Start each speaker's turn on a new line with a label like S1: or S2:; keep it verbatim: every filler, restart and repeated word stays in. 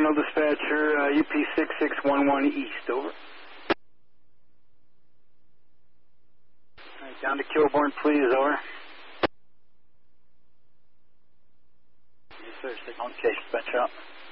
S1: Terminal Dispatcher, uh, U P six six one one East, over. Alright, down to Kilbourne, please, over. Yes, sir, signal. Okay, dispatch out.